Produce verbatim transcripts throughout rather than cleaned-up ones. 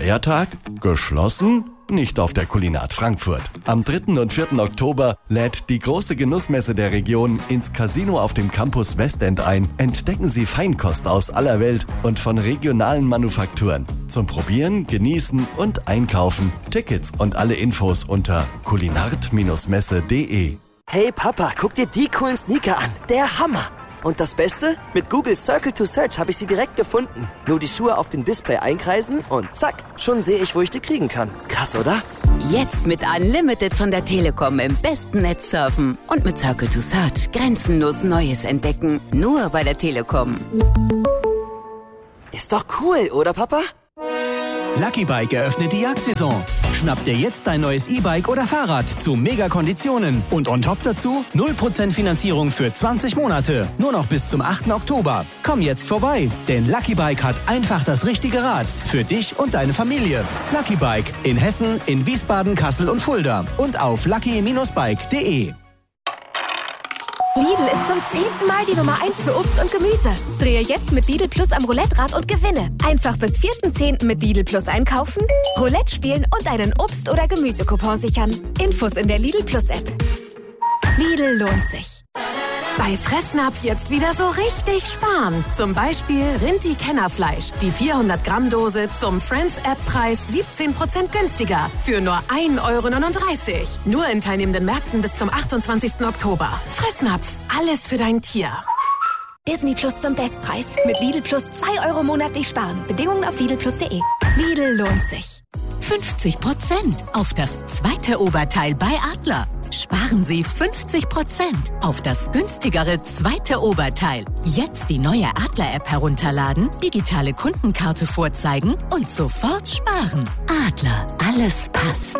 Feiertag? Geschlossen? Nicht auf der Kulinat Frankfurt. Am dritten und vierten Oktober lädt die große Genussmesse der Region ins Casino auf dem Campus Westend ein. Entdecken Sie Feinkost aus aller Welt und von regionalen Manufakturen. Zum Probieren, Genießen und Einkaufen. Tickets und alle Infos unter kulinart Messe punkt de. Hey Papa, guck dir die coolen Sneaker an. Der Hammer! Und das Beste? Mit Google Circle to Search habe ich sie direkt gefunden. Nur die Schuhe auf dem Display einkreisen und zack, schon sehe ich, wo ich die kriegen kann. Krass, oder? Jetzt mit Unlimited von der Telekom im besten Netz surfen. Und mit Circle to Search grenzenlos Neues entdecken. Nur bei der Telekom. Ist doch cool, oder Papa? Lucky Bike eröffnet die Jagdsaison. Schnapp dir jetzt dein neues E-Bike oder Fahrrad zu Mega-Konditionen. Und on top dazu null Prozent Finanzierung für zwanzig Monate. Nur noch bis zum achten Oktober. Komm jetzt vorbei, denn Lucky Bike hat einfach das richtige Rad. Für dich und deine Familie. Lucky Bike in Hessen, in Wiesbaden, Kassel und Fulda. Und auf lucky Bindestrich bike punkt de. Lidl ist zum zehnten Mal die Nummer eins für Obst und Gemüse. Drehe jetzt mit Lidl Plus am Roulette-Rad und gewinne. Einfach bis vierten zehnten mit Lidl Plus einkaufen, Roulette spielen und einen Obst- oder Gemüsecoupon sichern. Infos in der Lidl Plus App. Lidl lohnt sich. Bei Fressnapf jetzt wieder so richtig sparen. Zum Beispiel Rinti-Kennerfleisch. Die vierhundert Gramm Dose zum Friends-App-Preis siebzehn Prozent günstiger. Für nur ein Euro neununddreißig. Nur in teilnehmenden Märkten bis zum achtundzwanzigsten Oktober. Fressnapf. Alles für dein Tier. Disney Plus zum Bestpreis. Mit Lidl Plus zwei Euro monatlich sparen. Bedingungen auf lidl plus punkt de. Lidl lohnt sich. fünfzig Prozent auf das zweite Oberteil bei Adler. Sparen Sie fünfzig Prozent auf das günstigere zweite Oberteil. Jetzt die neue Adler-App herunterladen, digitale Kundenkarte vorzeigen und sofort sparen. Adler, alles passt.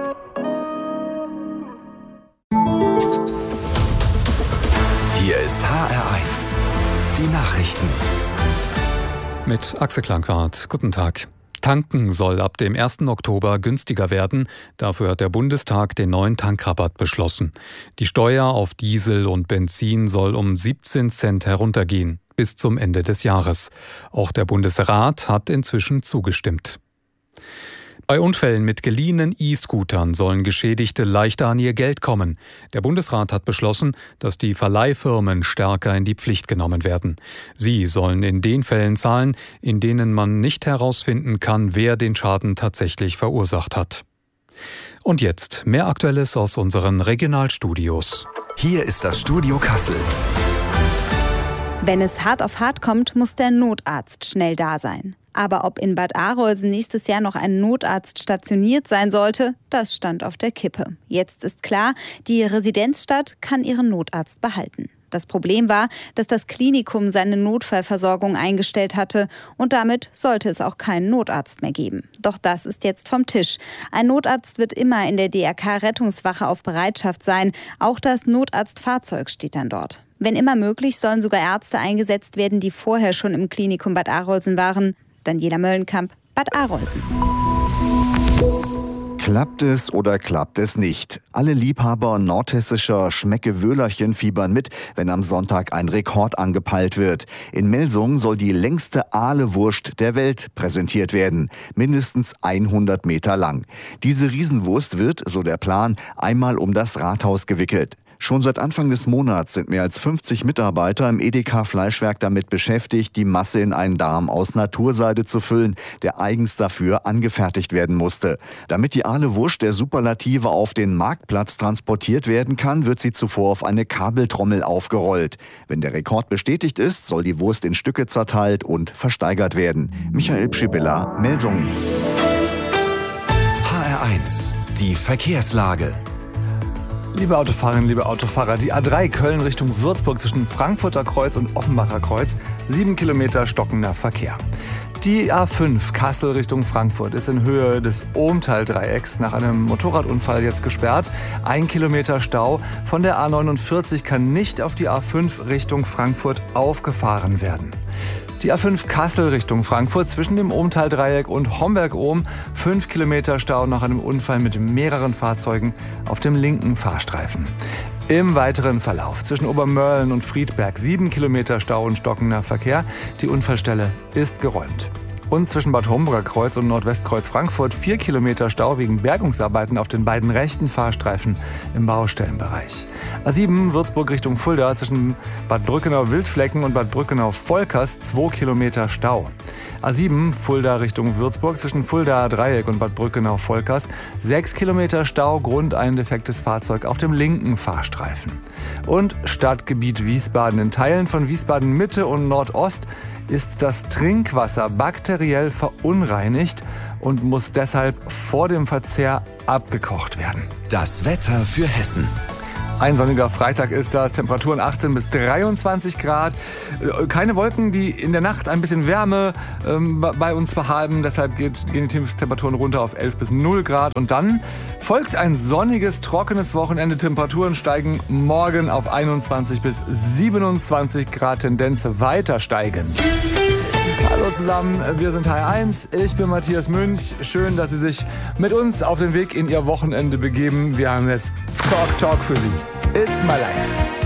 Hier ist H R eins. Die Nachrichten. Mit Axel Klangquart. Guten Tag. Tanken soll ab dem ersten Oktober günstiger werden. Dafür hat der Bundestag den neuen Tankrabatt beschlossen. Die Steuer auf Diesel und Benzin soll um siebzehn Cent heruntergehen bis zum Ende des Jahres. Auch der Bundesrat hat inzwischen zugestimmt. Bei Unfällen mit geliehenen E-Scootern sollen Geschädigte leichter an ihr Geld kommen. Der Bundesrat hat beschlossen, dass die Verleihfirmen stärker in die Pflicht genommen werden. Sie sollen in den Fällen zahlen, in denen man nicht herausfinden kann, wer den Schaden tatsächlich verursacht hat. Und jetzt mehr Aktuelles aus unseren Regionalstudios. Hier ist das Studio Kassel. Wenn es hart auf hart kommt, muss der Notarzt schnell da sein. Aber ob in Bad Arolsen nächstes Jahr noch ein Notarzt stationiert sein sollte, das stand auf der Kippe. Jetzt ist klar, die Residenzstadt kann ihren Notarzt behalten. Das Problem war, dass das Klinikum seine Notfallversorgung eingestellt hatte und damit sollte es auch keinen Notarzt mehr geben. Doch das ist jetzt vom Tisch. Ein Notarzt wird immer in der D R K-Rettungswache auf Bereitschaft sein. Auch das Notarztfahrzeug steht dann dort. Wenn immer möglich, sollen sogar Ärzte eingesetzt werden, die vorher schon im Klinikum Bad Arolsen waren. Daniela Möllenkamp, Bad Arolsen. Klappt es oder klappt es nicht? Alle Liebhaber nordhessischer Schmeckewöhlerchen fiebern mit, wenn am Sonntag ein Rekord angepeilt wird. In Melsungen soll die längste Ahlewurst der Welt präsentiert werden. Mindestens hundert Meter lang. Diese Riesenwurst wird, so der Plan, einmal um das Rathaus gewickelt. Schon seit Anfang des Monats sind mehr als fünfzig Mitarbeiter im Edeka-Fleischwerk damit beschäftigt, die Masse in einen Darm aus Naturseide zu füllen, der eigens dafür angefertigt werden musste. Damit die Ahlewurst der Superlative auf den Marktplatz transportiert werden kann, wird sie zuvor auf eine Kabeltrommel aufgerollt. Wenn der Rekord bestätigt ist, soll die Wurst in Stücke zerteilt und versteigert werden. Michael Pschibilla, Melsungen. H R eins. Die Verkehrslage. Liebe Autofahrerinnen, liebe Autofahrer, die A drei Köln Richtung Würzburg zwischen Frankfurter Kreuz und Offenbacher Kreuz, sieben Kilometer stockender Verkehr. Die A fünf Kassel Richtung Frankfurt ist in Höhe des Ohmtal-Dreiecks nach einem Motorradunfall jetzt gesperrt. Ein Kilometer Stau. Von der A neunundvierzig kann nicht auf die A fünf Richtung Frankfurt aufgefahren werden. Die A fünf Kassel Richtung Frankfurt zwischen dem Ohmtal-Dreieck und Homberg-Ohm. Fünf Kilometer Stau nach einem Unfall mit mehreren Fahrzeugen auf dem linken Fahrstreifen. Im weiteren Verlauf zwischen Obermörlen und Friedberg sieben Kilometer Stau und stockender Verkehr. Die Unfallstelle ist geräumt. Und zwischen Bad Homburger Kreuz und Nordwestkreuz Frankfurt vier Kilometer Stau wegen Bergungsarbeiten auf den beiden rechten Fahrstreifen im Baustellenbereich. A sieben Würzburg Richtung Fulda zwischen Bad Brückenau-Wildflecken und Bad Brückenau-Volkers zwei Kilometer Stau. A sieben Fulda Richtung Würzburg zwischen Fuldaer Dreieck und Bad Brückenau-Volkers sechs Kilometer Stau, Grund ein defektes Fahrzeug auf dem linken Fahrstreifen. Und Stadtgebiet Wiesbaden. In Teilen von Wiesbaden Mitte und Nordost ist das Trinkwasser bakteriell verunreinigt und muss deshalb vor dem Verzehr abgekocht werden. Das Wetter für Hessen. Ein sonniger Freitag ist das, Temperaturen achtzehn bis dreiundzwanzig Grad. Keine Wolken, die in der Nacht ein bisschen Wärme ähm, bei uns behalten. Deshalb geht, gehen die Temperaturen runter auf elf bis null Grad. Und dann folgt ein sonniges, trockenes Wochenende. Temperaturen steigen morgen auf einundzwanzig bis siebenundzwanzig Grad. Tendenz weiter steigen. Hallo zusammen, wir sind H R eins. Ich bin Matthias Münch. Schön, dass Sie sich mit uns auf den Weg in Ihr Wochenende begeben. Wir haben jetzt Talk Talk für Sie. It's my life.